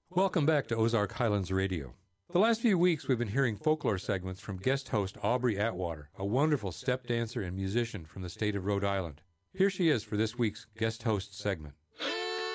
Welcome back to Ozark Highlands Radio. The last few weeks we've been hearing folklore segments from guest host Aubrey Atwater, a wonderful step dancer and musician from the state of Rhode Island. Here she is for this week's guest host segment.